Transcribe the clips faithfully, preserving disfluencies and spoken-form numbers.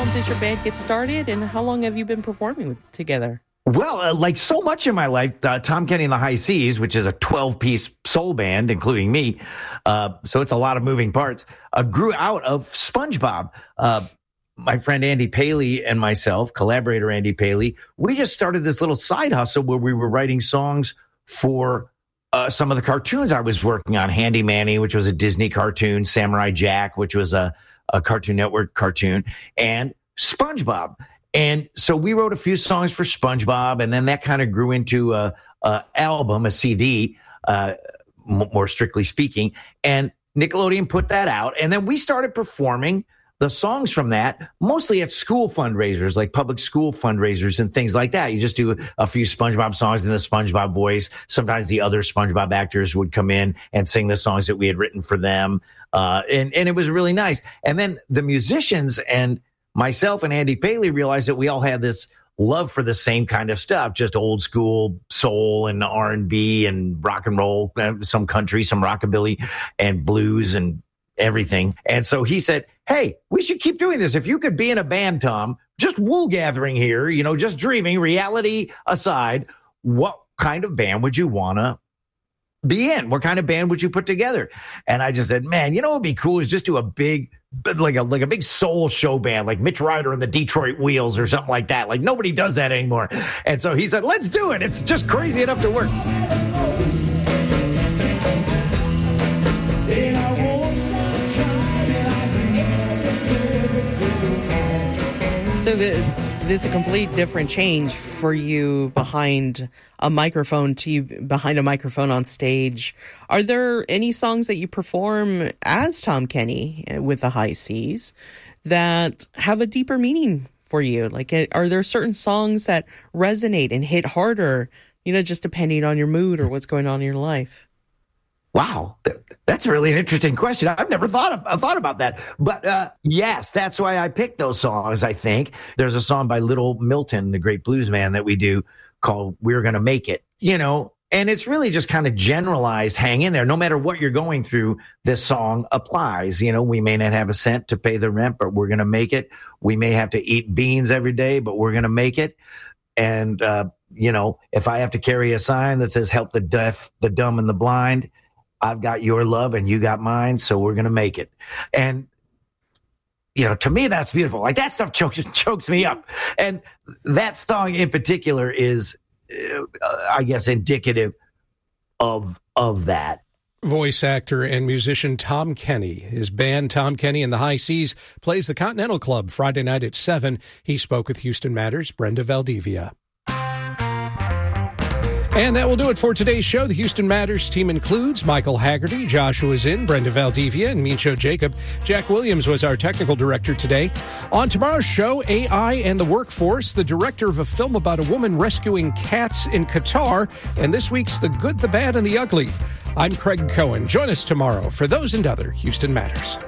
does your band get started, and how long have you been performing with, together? Well, uh, like so much in my life, uh, Tom Kenny and the High Seas, which is a twelve-piece soul band, including me, uh, so it's a lot of moving parts, uh, grew out of SpongeBob. Uh, my friend Andy Paley and myself, collaborator Andy Paley, we just started this little side hustle where we were writing songs for uh, some of the cartoons I was working on. Handy Manny, which was a Disney cartoon, Samurai Jack, which was a, a Cartoon Network cartoon, and SpongeBob. And so we wrote a few songs for SpongeBob, and then that kind of grew into a, a album, a C D, uh, m- more strictly speaking. And Nickelodeon put that out, and then we started performing the songs from that, mostly at school fundraisers, like public school fundraisers and things like that. You just do a few SpongeBob songs in the SpongeBob voice. Sometimes the other SpongeBob actors would come in and sing the songs that we had written for them, uh, and and it was really nice. And then the musicians and myself and Andy Paley realized that we all had this love for the same kind of stuff, just old school soul and R and B and rock and roll, some country, some rockabilly and blues and everything. And so he said, hey, we should keep doing this. If you could be in a band, Tom, just wool gathering here, you know, just dreaming, reality aside, what kind of band would you want to be in? What kind of band would you put together? And I just said, man, you know what would be cool is just do a big, like a like a big soul show band, like Mitch Ryder and the Detroit Wheels or something like that. Like nobody does that anymore. And so he said, let's do it. It's just crazy enough to work. So this, this is a complete different change for you behind a microphone to you behind a microphone on stage. Are there any songs that you perform as Tom Kenny with the High Seas that have a deeper meaning for you? Like, are there certain songs that resonate and hit harder, you know, just depending on your mood or what's going on in your life? Wow, that's really an interesting question. I've never thought of, I've thought about that. But uh, yes, that's why I picked those songs, I think. There's a song by Little Milton, the great blues man, that we do called We're Gonna Make It, you know, and it's really just kind of generalized, hang in there. No matter what you're going through, this song applies. You know, we may not have a cent to pay the rent, but we're going to make it. We may have to eat beans every day, but we're going to make it. And, uh, you know, if I have to carry a sign that says help the deaf, the dumb, and the blind, I've got your love and you got mine, so we're going to make it. And, you know, to me, that's beautiful. Like, that stuff chokes, chokes me up. And that song in particular is, uh, I guess, indicative of of that. Voice actor and musician Tom Kenny. His band, Tom Kenny and the High Seas, plays the Continental Club Friday night at seven. He spoke with Houston Matters' Brenda Valdivia. And that will do it for today's show. The Houston Matters team includes Michael Haggerty, Joshua Zinn, Brenda Valdivia, and Mincho Jacob. Jack Williams was our technical director today. On tomorrow's show, A I and the Workforce, the director of a film about a woman rescuing cats in Qatar, and this week's The Good, the Bad, and the Ugly. I'm Craig Cohen. Join us tomorrow for those and other Houston Matters.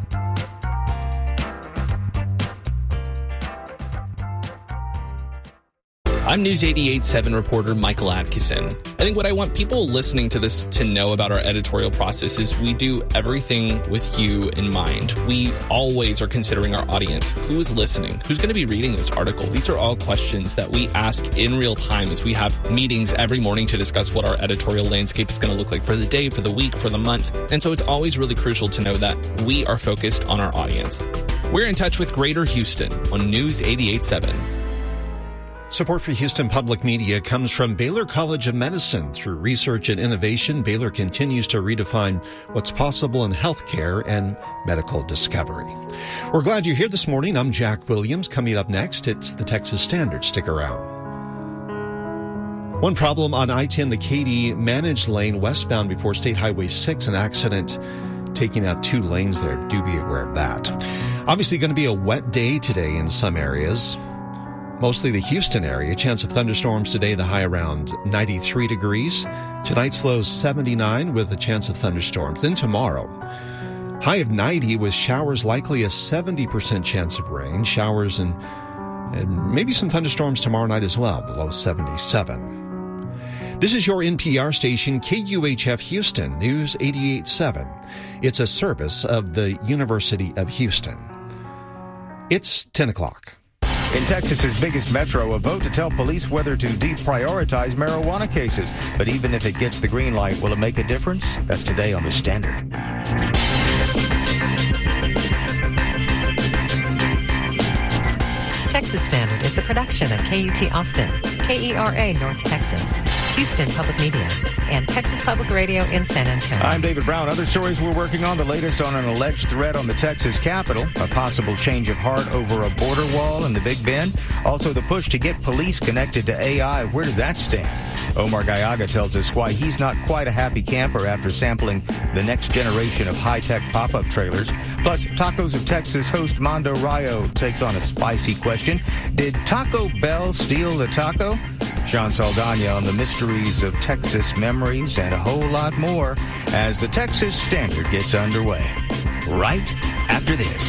I'm News eighty-eight point seven reporter Michael Atkinson. I think what I want people listening to this to know about our editorial process is we do everything with you in mind. We always are considering our audience. Who is listening? Who's going to be reading this article? These are all questions that we ask in real time as we have meetings every morning to discuss what our editorial landscape is going to look like for the day, for the week, for the month. And so it's always really crucial to know that we are focused on our audience. We're in touch with Greater Houston on News eighty-eight point seven. Support for Houston Public Media comes from Baylor College of Medicine. Through research and innovation, Baylor continues to redefine what's possible in healthcare and medical discovery. We're glad you're here this morning. I'm Jack Williams. Coming up next, it's the Texas Standard. Stick around. One problem on I ten, the Katy managed lane westbound before State Highway six, an accident taking out two lanes there. Do be aware of that. Obviously going to be a wet day today in some areas. Mostly the Houston area. Chance of thunderstorms today, the high around ninety-three degrees. Tonight's low seventy-nine with a chance of thunderstorms. Then tomorrow, high of ninety with showers, likely a seventy percent chance of rain. Showers and, and maybe some thunderstorms tomorrow night as well, below seventy-seven. This is your N P R station, K U H F Houston, News eighty-eight point seven. It's a service of the University of Houston. It's ten o'clock. In Texas's biggest metro, a vote to tell police whether to deprioritize marijuana cases. But even if it gets the green light, will it make a difference? That's today on The Standard. Texas Standard is a production of K U T Austin, K E R A North Texas, Houston Public Media, and Texas Public Radio in San Antonio. I'm David Brown. Other stories we're working on, the latest on an alleged threat on the Texas Capitol, a possible change of heart over a border wall in the Big Bend, also the push to get police connected to A I. Where does that stand? Omar Gallaga tells us why he's not quite a happy camper after sampling the next generation of high-tech pop-up trailers. Plus, Tacos of Texas host Mondo Rayo takes on a spicy question. Did Taco Bell steal the taco? Sean Saldana on the mysteries of Texas memories and a whole lot more as the Texas Standard gets underway. Right after this.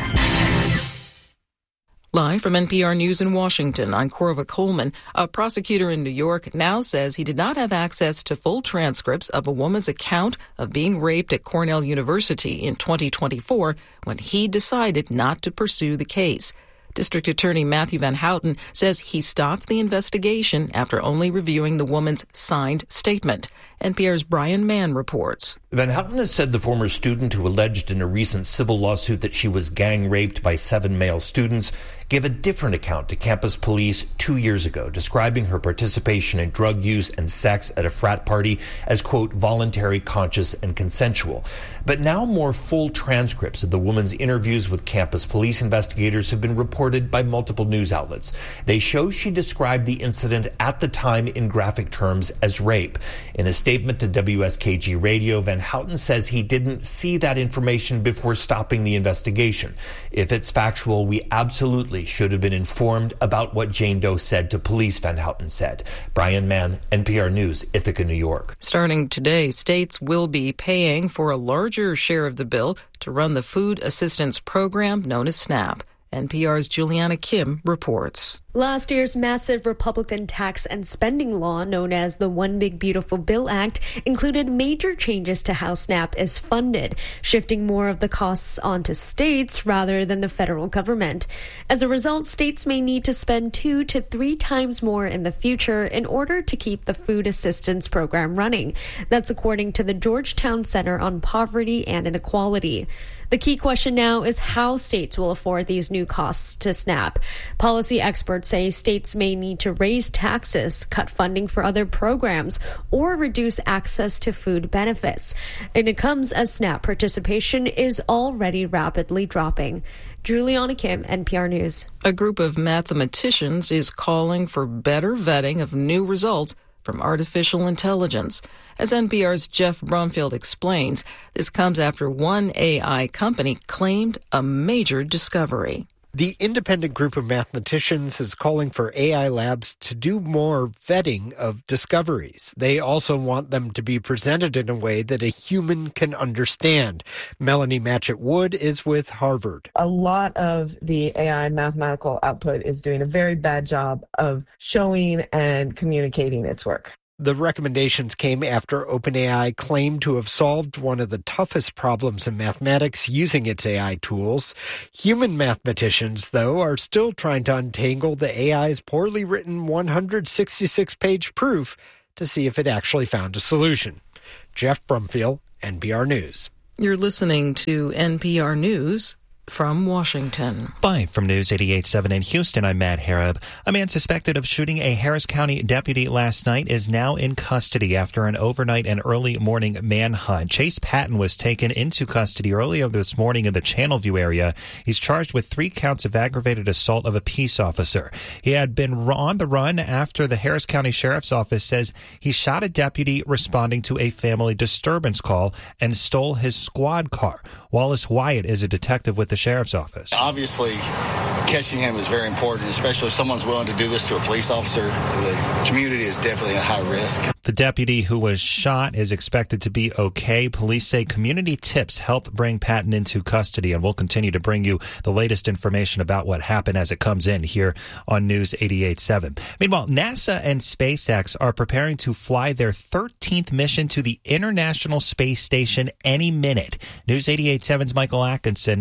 Live from N P R News in Washington, I'm Corva Coleman. A prosecutor in New York now says he did not have access to full transcripts of a woman's account of being raped at Cornell University in twenty twenty-four when he decided not to pursue the case. District Attorney Matthew Van Houten says he stopped the investigation after only reviewing the woman's signed statement. N P R's Brian Mann reports. Van Houten has said the former student who alleged in a recent civil lawsuit that she was gang raped by seven male students gave a different account to campus police two years ago, describing her participation in drug use and sex at a frat party as, quote, voluntary, conscious, and consensual. But now more full transcripts of the woman's interviews with campus police investigators have been reported by multiple news outlets. They show she described the incident at the time in graphic terms as rape. In a statement to W S K G Radio, Van Houten says he didn't see that information before stopping the investigation. If it's factual, we absolutely should have been informed about what Jane Doe said to police, Van Houten said. Brian Mann, N P R News, Ithaca, New York. Starting today, states will be paying for a larger share of the bill to run the food assistance program known as SNAP. N P R's Juliana Kim reports. Last year's massive Republican tax and spending law, known as the One Big Beautiful Bill Act, included major changes to how SNAP is funded, shifting more of the costs onto states rather than the federal government. As a result, states may need to spend two to three times more in the future in order to keep the food assistance program running. That's according to the Georgetown Center on Poverty and Inequality. The key question now is how states will afford these new costs to SNAP. Policy experts say states may need to raise taxes, cut funding for other programs, or reduce access to food benefits. And it comes as SNAP participation is already rapidly dropping. Juliana Kim, N P R News. A group of mathematicians is calling for better vetting of new results from artificial intelligence. As N P R's Jeff Brumfield explains, this comes after one A I company claimed a major discovery. The independent group of mathematicians is calling for A I labs to do more vetting of discoveries. They also want them to be presented in a way that a human can understand. Melanie Matchett-Wood is with Harvard. A lot of the A I mathematical output is doing a very bad job of showing and communicating its work. The recommendations came after OpenAI claimed to have solved one of the toughest problems in mathematics using its A I tools. Human mathematicians, though, are still trying to untangle the A I's poorly written one hundred sixty-six page proof to see if it actually found a solution. Jeff Brumfield, N P R News. You're listening to N P R News from Washington. Live from News eighty-eight point seven in Houston, I'm Matt Harab. A man suspected of shooting a Harris County deputy last night is now in custody after an overnight and early morning manhunt. Chase Patton was taken into custody earlier this morning in the Channelview area. He's charged with three counts of aggravated assault of a peace officer. He had been on the run after the Harris County Sheriff's Office says he shot a deputy responding to a family disturbance call and stole his squad car. Wallace Wyatt is a detective with the Sheriff's Office. Obviously, catching him is very important, especially if someone's willing to do this to a police officer. The community is definitely at high risk. The deputy who was shot is expected to be okay. Police say community tips helped bring Patton into custody, and we'll continue to bring you the latest information about what happened as it comes in here on News eighty-eight point seven. Meanwhile, NASA and SpaceX are preparing to fly their thirteenth mission to the International Space Station any minute. News eighty-eight point seven's Michael Atkinson tells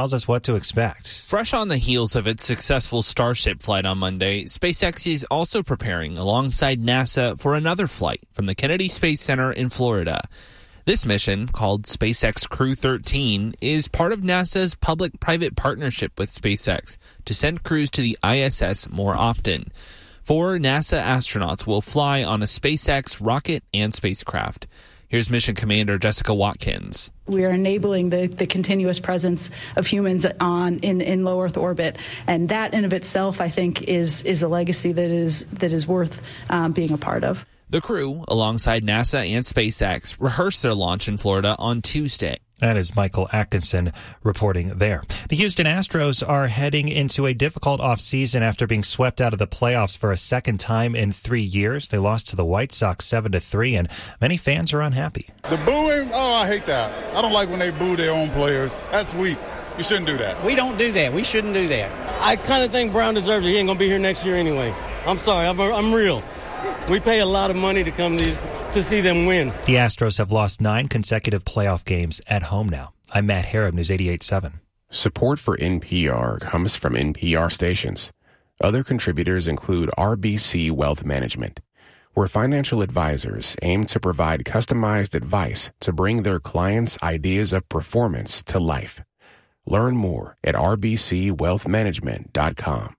tells us what to expect. Fresh on the heels of its successful Starship flight on Monday, SpaceX is also preparing alongside NASA for another flight from the Kennedy Space Center in Florida. This mission, called SpaceX Crew thirteen, is part of NASA's public-private partnership with SpaceX to send crews to the I S S more often. Four NASA astronauts will fly on a SpaceX rocket and spacecraft. Here's Mission Commander Jessica Watkins. We are enabling the, the continuous presence of humans on in, in low Earth orbit, and that in of itself, I think, is is a legacy that is that is worth um, being a part of. The crew, alongside NASA and SpaceX, rehearsed their launch in Florida on Tuesday. That is Michael Atkinson reporting there. The Houston Astros are heading into a difficult offseason after being swept out of the playoffs for a second time in three years. They lost to the White Sox seven to three, and many fans are unhappy. The booing, oh, I hate that. I don't like when they boo their own players. That's weak. You shouldn't do that. We don't do that. We shouldn't do that. I kind of think Brown deserves it. He ain't going to be here next year anyway. I'm sorry. I'm, I'm real. We pay a lot of money to come these to see them win. The Astros have lost nine consecutive playoff games at home now. I'm Matt Harrop, News eighty-eight point seven. Support for N P R comes from N P R stations. Other contributors include R B C Wealth Management, where financial advisors aim to provide customized advice to bring their clients' ideas of performance to life. Learn more at r b c wealth management dot com.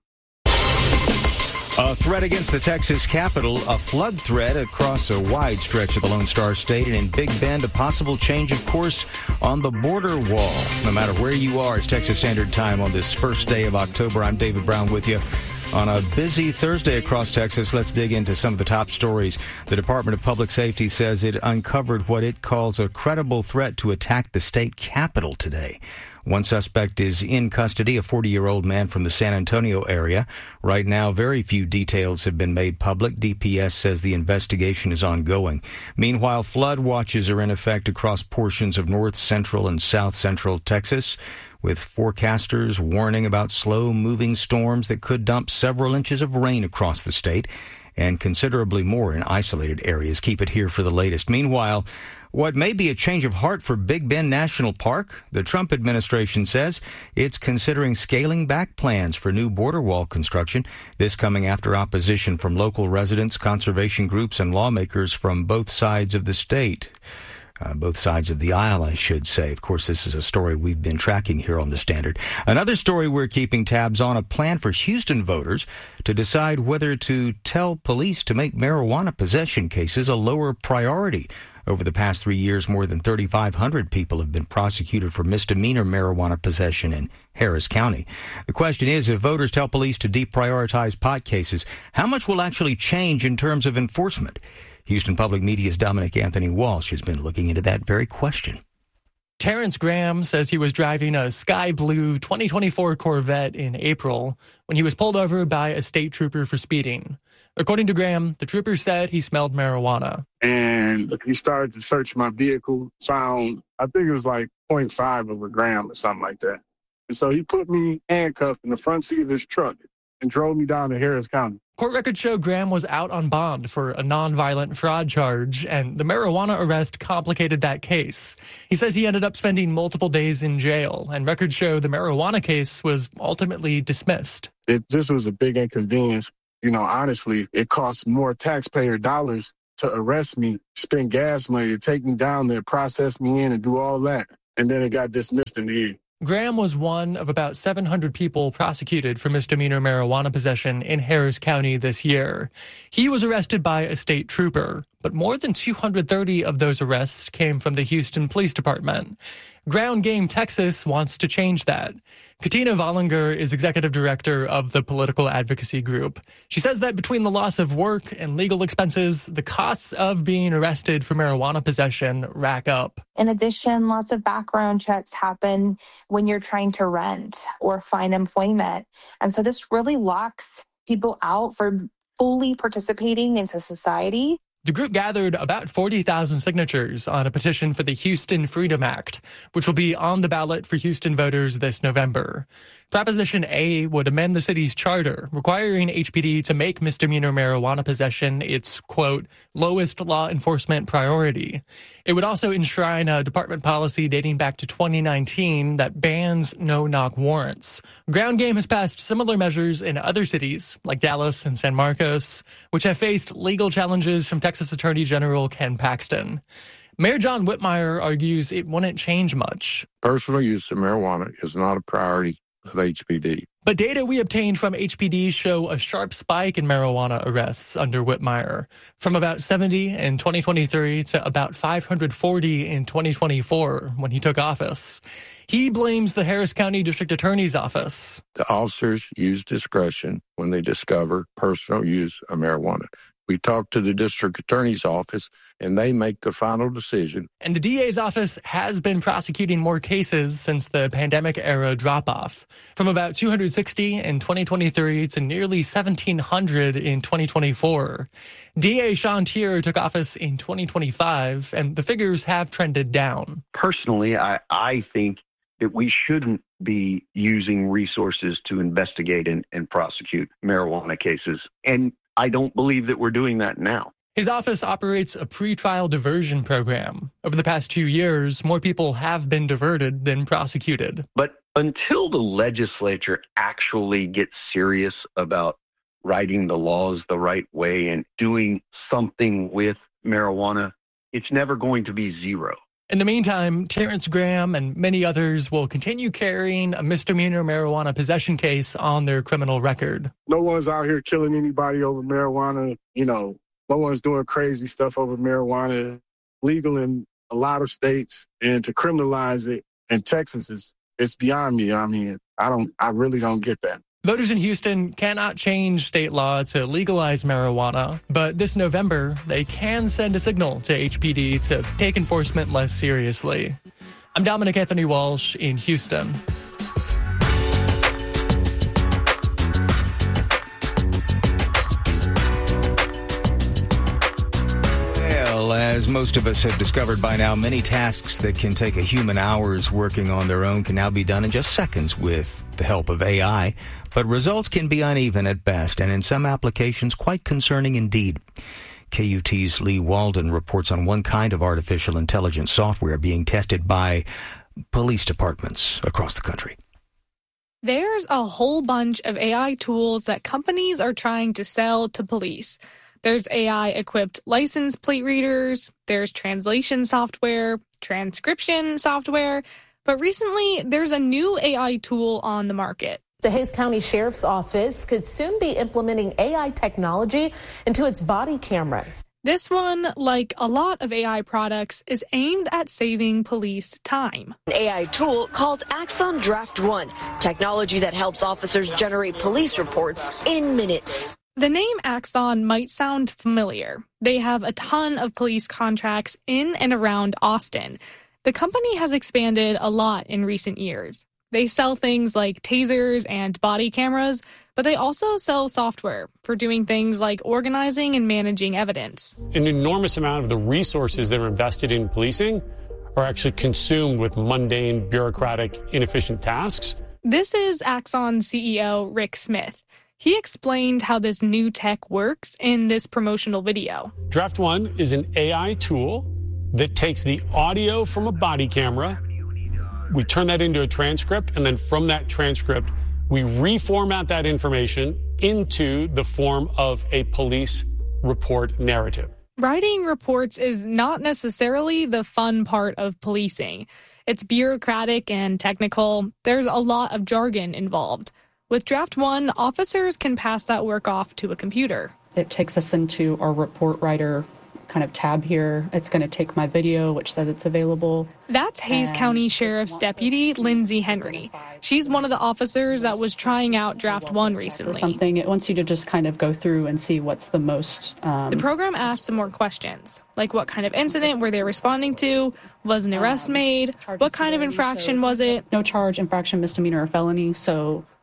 A threat against the Texas Capitol, a flood threat across a wide stretch of the Lone Star State, and in Big Bend, a possible change of course on the border wall. No matter where you are, it's Texas Standard Time on this first day of October. I'm David Brown with you. On a busy Thursday across Texas, let's dig into some of the top stories. The Department of Public Safety says it uncovered what it calls a credible threat to attack the state capitol today. One suspect is in custody, a forty-year-old man from the San Antonio area. Right now, very few details have been made public. D P S says the investigation is ongoing. Meanwhile, flood watches are in effect across portions of north, central, and south central Texas, with forecasters warning about slow-moving storms that could dump several inches of rain across the state and considerably more in isolated areas. Keep it here for the latest. Meanwhile, what may be a change of heart for Big Bend National Park, the Trump administration says it's considering scaling back plans for new border wall construction. This coming after opposition from local residents, conservation groups, and lawmakers from both sides of the state. Uh, both sides of the aisle, I should say. Of course, this is a story we've been tracking here on The Standard. Another story we're keeping tabs on, a plan for Houston voters to decide whether to tell police to make marijuana possession cases a lower priority. Over the past three years, more than thirty-five hundred people have been prosecuted for misdemeanor marijuana possession in Harris County. The question is, if voters tell police to deprioritize pot cases, how much will actually change in terms of enforcement? Houston Public Media's Dominic Anthony Walsh has been looking into that very question. Terrence Graham says he was driving a sky blue twenty twenty-four Corvette in April when he was pulled over by a state trooper for speeding. According to Graham, the trooper said he smelled marijuana. And he started to search my vehicle, found, I think it was like zero point five of a gram or something like that. And so he put me handcuffed in the front seat of his truck and drove me down to Harris County. Court records show Graham was out on bond for a nonviolent fraud charge, and the marijuana arrest complicated that case. He says he ended up spending multiple days in jail, and records show the marijuana case was ultimately dismissed. It just was a big inconvenience. You know, honestly, it cost more taxpayer dollars to arrest me, spend gas money to take me down there, process me in, and do all that. And then it got dismissed in the end. Graham was one of about seven hundred people prosecuted for misdemeanor marijuana possession in Harris County this year. He was arrested by a state trooper, but more than two hundred thirty of those arrests came from the Houston Police Department. Ground Game Texas wants to change that. Katina Vollinger is executive director of the political advocacy group. She says that between the loss of work and legal expenses, the costs of being arrested for marijuana possession rack up. In addition, lots of background checks happen when you're trying to rent or find employment. And so this really locks people out for fully participating into society. The group gathered about forty thousand signatures on a petition for the Houston Freedom Act, which will be on the ballot for Houston voters this November. Proposition A would amend the city's charter, requiring H P D to make misdemeanor marijuana possession its, quote, lowest law enforcement priority. It would also enshrine a department policy dating back to twenty nineteen that bans no-knock warrants. Ground Game has passed similar measures in other cities, like Dallas and San Marcos, which have faced legal challenges from Texas Attorney General Ken Paxton. Mayor John Whitmire argues it wouldn't change much. Personal use of marijuana is not a priority of H P D. But data we obtained from H P D show a sharp spike in marijuana arrests under Whitmire, from about seventy in twenty twenty-three to about five hundred forty in twenty twenty-four when he took office. He blames the Harris County District Attorney's Office. The officers use discretion when they discover personal use of marijuana. We talk to the district attorney's office, and they make the final decision. And the D A's office has been prosecuting more cases since the pandemic-era drop-off, from about two hundred sixty in twenty twenty-three to nearly seventeen hundred in twenty twenty-four. D A Sean Tier took office in twenty twenty-five, and the figures have trended down. Personally, I, I think that we shouldn't be using resources to investigate and, and prosecute marijuana cases. And I don't believe that we're doing that now. His office operates a pretrial diversion program. Over the past two years, more people have been diverted than prosecuted. But until the legislature actually gets serious about writing the laws the right way and doing something with marijuana, it's never going to be zero. In the meantime, Terrence Graham and many others will continue carrying a misdemeanor marijuana possession case on their criminal record. No one's out here killing anybody over marijuana. You know, no one's doing crazy stuff over marijuana. Legal in a lot of states, and to criminalize it in Texas is it's beyond me. I mean, I don't, I really don't get that. Voters in Houston cannot change state law to legalize marijuana, but this November, they can send a signal to H P D to take enforcement less seriously. I'm Dominic Anthony Walsh in Houston. Well, as most of us have discovered by now, many tasks that can take a human hours working on their own can now be done in just seconds with the help of A I. But results can be uneven at best, and in some applications, quite concerning indeed. K U T's Lee Walden reports on one kind of artificial intelligence software being tested by police departments across the country. There's a whole bunch of A I tools that companies are trying to sell to police. There's A I-equipped license plate readers, there's translation software, transcription software, but recently there's a new A I tool on the market. The Hays County Sheriff's Office could soon be implementing A I technology into its body cameras. This one, like a lot of A I products, is aimed at saving police time. An A I tool called Axon Draft One, technology that helps officers generate police reports in minutes. The name Axon might sound familiar. They have a ton of police contracts in and around Austin. The company has expanded a lot in recent years. They sell things like tasers and body cameras, but they also sell software for doing things like organizing and managing evidence. An enormous amount of the resources that are invested in policing are actually consumed with mundane, bureaucratic, inefficient tasks. This is Axon C E O Rick Smith. He explained how this new tech works in this promotional video. Draft One is an A I tool that takes the audio from a body camera. We turn that into a transcript, and then from that transcript, we reformat that information into the form of a police report narrative. Writing reports is not necessarily the fun part of policing. It's bureaucratic and technical. There's a lot of jargon involved. With Draft One, officers can pass that work off to a computer. It takes us into our report writer kind of tab here. It's going to take my video, which says it's available. That's Hays County Sheriff's Deputy Lindsay Henry. She's one of the officers that was trying out Draft One recently. Something it wants you to just kind of go through and see what's the most. Um, the program asks some more questions, like what kind of incident were they responding to? Was an arrest made? What kind of infraction was it? No charge, infraction, misdemeanor, or felony. So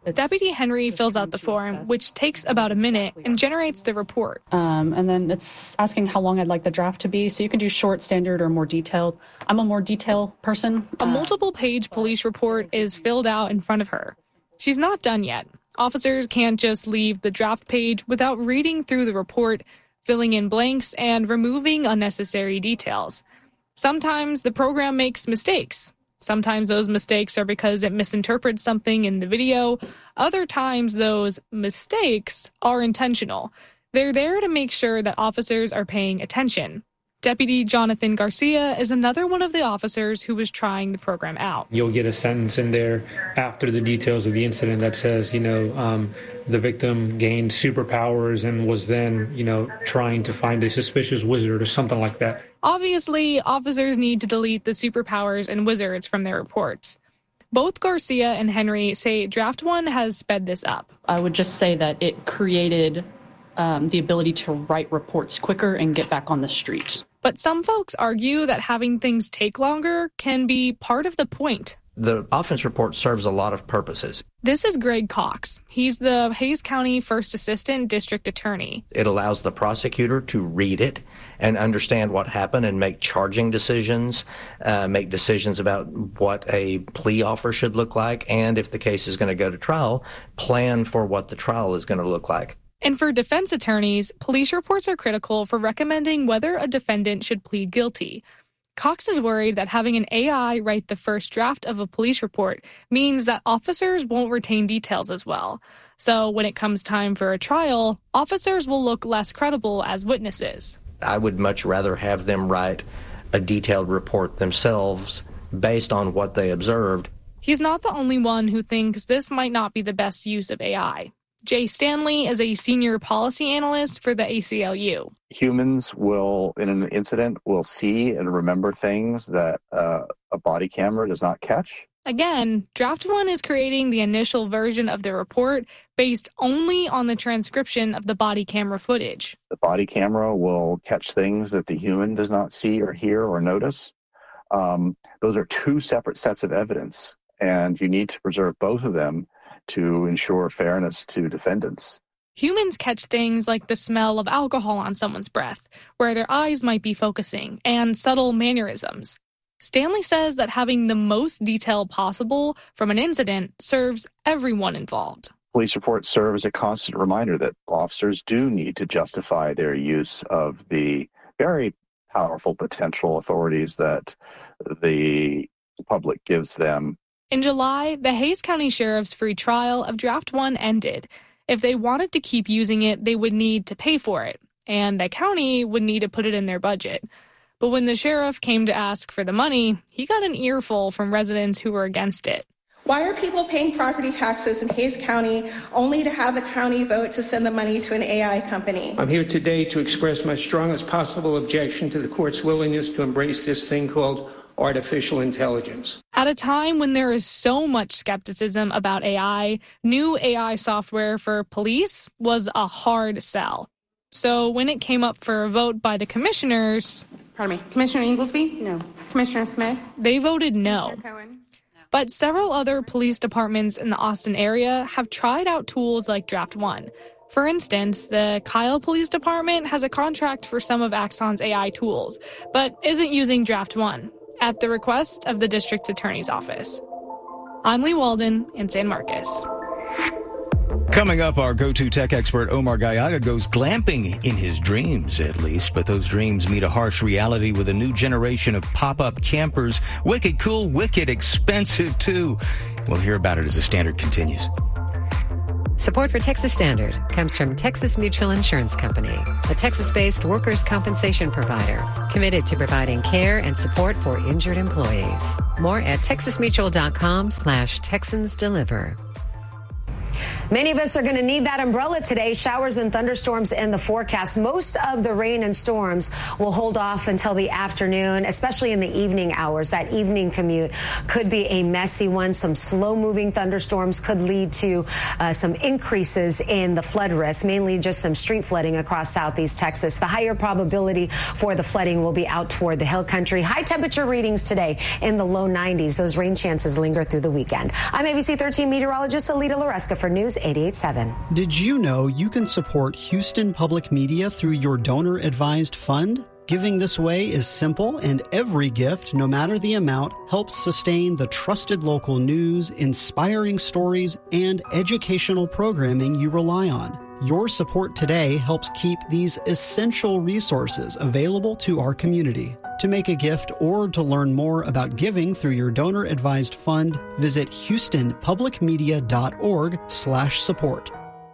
Deputy Henry fills out the form, which takes about a minute, and generates the report. Um, and then it's asking how long I'd like the draft to be. So you can do short, standard, or more detailed. I'm a more detailed person. A multiple-page police report is filled out in front of her. She's not done yet. Officers can't just leave the draft page without reading through the report, filling in blanks, and removing unnecessary details. Sometimes the program makes mistakes. Sometimes those mistakes are because it misinterprets something in the video. Other times those mistakes are intentional. They're there to make sure that officers are paying attention. Deputy Jonathan Garcia is another one of the officers who was trying the program out. You'll get a sentence in there after the details of the incident that says, you know, um, the victim gained superpowers and was then, you know, trying to find a suspicious wizard or something like that. Obviously, officers need to delete the superpowers and wizards from their reports. Both Garcia and Henry say Draft One has sped this up. I would just say that it created um, the ability to write reports quicker and get back on the street. But some folks argue that having things take longer can be part of the point. The offense report serves a lot of purposes. This is Greg Cox. He's the Hays County First Assistant District Attorney. It allows the prosecutor to read it and understand what happened and make charging decisions, uh, make decisions about what a plea offer should look like, and if the case is going to go to trial, plan for what the trial is going to look like. And for defense attorneys, police reports are critical for recommending whether a defendant should plead guilty. Cox is worried that having an A I write the first draft of a police report means that officers won't retain details as well. So when it comes time for a trial, officers will look less credible as witnesses. I would much rather have them write a detailed report themselves based on what they observed. He's not the only one who thinks this might not be the best use of A I. Jay Stanley is a senior policy analyst for the A C L U. Humans will, in an incident, will see and remember things that uh, a body camera does not catch. Again, Draft One is creating the initial version of the report based only on the transcription of the body camera footage. The body camera will catch things that the human does not see or hear or notice. Um, those are two separate sets of evidence, and you need to preserve both of them to ensure fairness to defendants. Humans catch things like the smell of alcohol on someone's breath, where their eyes might be focusing, and subtle mannerisms. Stanley says that having the most detail possible from an incident serves everyone involved. Police reports serve as a constant reminder that officers do need to justify their use of the very powerful potential authorities that the public gives them. In July, the Hays County Sheriff's free trial of Draft One ended. If they wanted to keep using it, they would need to pay for it, and the county would need to put it in their budget. But when the sheriff came to ask for the money, he got an earful from residents who were against it. Why are people paying property taxes in Hays County only to have the county vote to send the money to an A I company? I'm here today to express my strongest possible objection to the court's willingness to embrace this thing called artificial intelligence. At a time when there is so much skepticism about A I, new A I software for police was a hard sell. So when it came up for a vote by the commissioners... Pardon me, Commissioner Inglesby? No. Commissioner Smith? They voted no. Commissioner Cohen? But several other police departments in the Austin area have tried out tools like Draft One. For instance, the Kyle Police Department has a contract for some of Axon's A I tools, but isn't using Draft One, at the request of the district attorney's office. I'm Lee Walden in San Marcos. Coming up, our go-to tech expert Omar Gallaga goes glamping in his dreams, at least. But those dreams meet a harsh reality with a new generation of pop-up campers. Wicked cool, wicked expensive, too. We'll hear about it as the Standard continues. Support for Texas Standard comes from Texas Mutual Insurance Company, a Texas-based workers' compensation provider committed to providing care and support for injured employees. More at texasmutual.com slash Texans Deliver. Many of us are going to need that umbrella today. Showers and thunderstorms in the forecast. Most of the rain and storms will hold off until the afternoon, especially in the evening hours. That evening commute could be a messy one. Some slow-moving thunderstorms could lead to uh, some increases in the flood risk, mainly just some street flooding across southeast Texas. The higher probability for the flooding will be out toward the hill country. High temperature readings today in the low nineties. Those rain chances linger through the weekend. I'm A B C thirteen meteorologist Alita Loresca for News eighty-eight point seven. Did you know you can support Houston Public Media through your donor-advised fund? Giving this way is simple, and every gift, no matter the amount, helps sustain the trusted local news, inspiring stories, and educational programming you rely on. Your support today helps keep these essential resources available to our community. To make a gift or to learn more about giving through your donor-advised fund, visit houstonpublicmedia.org slash support.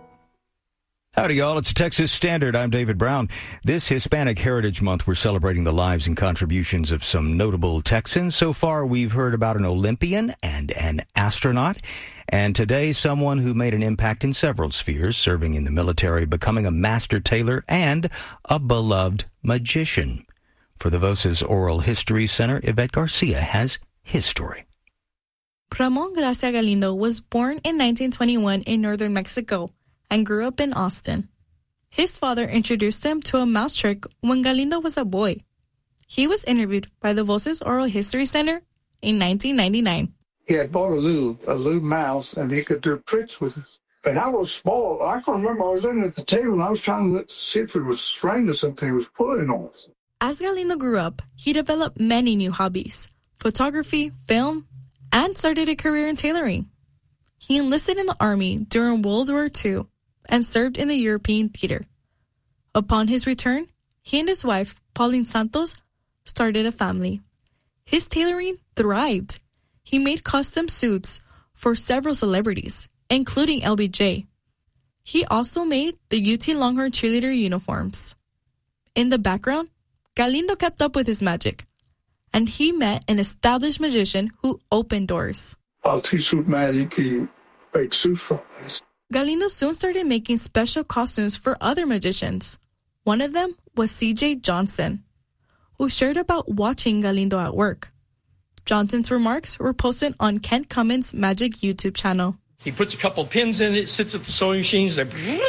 Howdy, y'all. It's Texas Standard. I'm David Brown. This Hispanic Heritage Month, we're celebrating the lives and contributions of some notable Texans. So far, we've heard about an Olympian and an astronaut. And today, someone who made an impact in several spheres, serving in the military, becoming a master tailor, and a beloved magician. For the Voces Oral History Center, Yvette Garcia has his story. Ramon Gracia Galindo was born in nineteen twenty-one in northern Mexico and grew up in Austin. His father introduced him to a mouse trick when Galindo was a boy. He was interviewed by the Voces Oral History Center in nineteen ninety-nine. He had bought a little, a little mouse, and he could do tricks with it. And I was small. I can remember I was looking at the table, and I was trying to see if it was string or something. It was pulling on it. As Galindo grew up, he developed many new hobbies: photography, film, and started a career in tailoring. He enlisted in the Army during World War Two and served in the European theater. Upon his return, he and his wife, Pauline Santos, started a family. His tailoring thrived. He made custom suits for several celebrities, including L B J. He also made the U T Longhorn cheerleader uniforms. In the background, Galindo kept up with his magic, and he met an established magician who opened doors. I'll teach you magic and make suits for us. Galindo soon started making special costumes for other magicians. One of them was C J Johnson, who shared about watching Galindo at work. Johnson's remarks were posted on Kent Cummins' Magic YouTube channel. He puts a couple pins in it, sits at the sewing machine, like,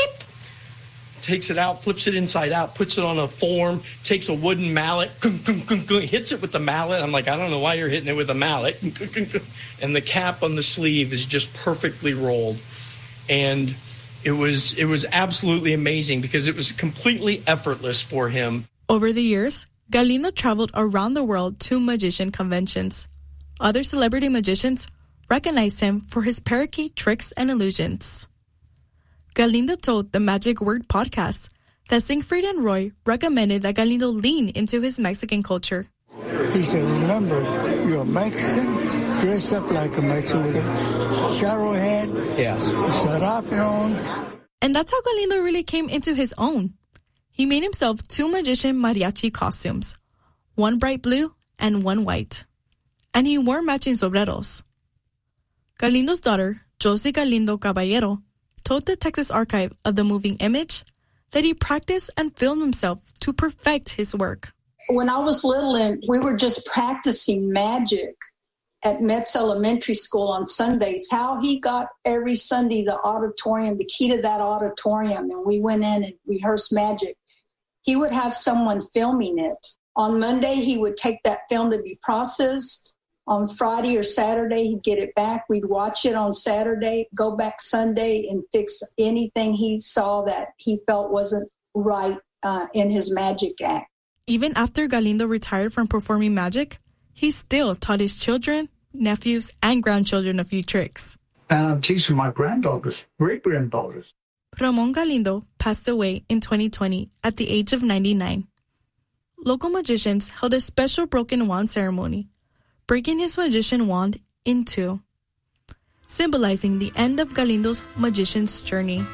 takes it out, flips it inside out, puts it on a form, takes a wooden mallet, hits it with the mallet. I'm like, I don't know why you're hitting it with a mallet. And the cap on the sleeve is just perfectly rolled. And it was it was absolutely amazing because it was completely effortless for him. Over the years, Galindo traveled around the world to magician conventions. Other celebrity magicians recognized him for his parakeet tricks and illusions. Galindo told the Magic Word podcast that Siegfried and Roy recommended that Galindo lean into his Mexican culture. He said, remember, you're a Mexican, dress up like a Mexican with a sharrow head, yes, a serapion. And that's how Galindo really came into his own. He made himself two magician mariachi costumes, one bright blue and one white. And he wore matching sombreros. Galindo's daughter, Josie Galindo Caballero, told the Texas Archive of the Moving Image that he practiced and filmed himself to perfect his work. When I was little and we were just practicing magic at Metz Elementary School on Sundays, how he got every Sunday the auditorium, the key to that auditorium, and we went in and rehearsed magic. He would have someone filming it. On Monday, he would take that film to be processed. On Friday or Saturday, he'd get it back. We'd watch it on Saturday, go back Sunday and fix anything he saw that he felt wasn't right uh, in his magic act. Even after Galindo retired from performing magic, he still taught his children, nephews, and grandchildren a few tricks. And I'm teaching my granddaughters, great-granddaughters. Ramon Galindo passed away in twenty twenty at the age of ninety-nine. Local magicians held a special broken wand ceremony, breaking his magician wand in two, symbolizing the end of Galindo's magician's journey.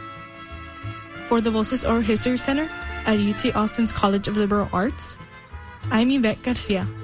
For the Voces Oral History Center at U T Austin's College of Liberal Arts, I'm Yvette Garcia.